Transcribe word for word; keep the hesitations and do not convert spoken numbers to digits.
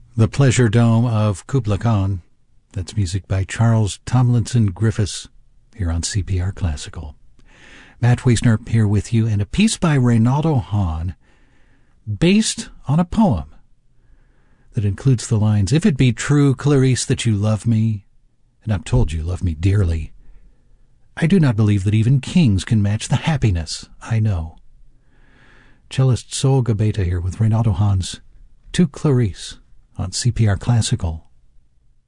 The Pleasure Dome of Kubla Khan. That's music by Charles Tomlinson Griffiths here on C P R Classical. Matt Wiesner here with you, and a piece by Reynaldo Hahn based on a poem that includes the lines, "If it be true, Clarice, that you love me, and I'm told you love me dearly, I do not believe that even kings can match the happiness I know." Cellist Sol Gabetta here with Reynaldo Hahn's To Clarice on C P R Classical.